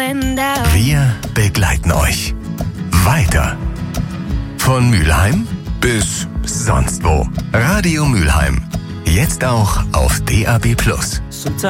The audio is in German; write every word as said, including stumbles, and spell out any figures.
Wir begleiten euch weiter. Von Mülheim bis sonst wo. Radio Mülheim. Jetzt auch auf D A B plus.